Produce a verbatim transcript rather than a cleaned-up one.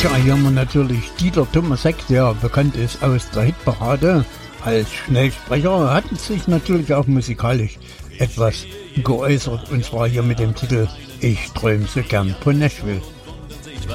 Tja, hier haben wir natürlich Dieter Thomasek, der bekannt ist aus der Hitparade. Als Schnellsprecher hat sich natürlich auch musikalisch etwas geäußert, und zwar hier mit dem Titel Ich träum so gern von Nashville.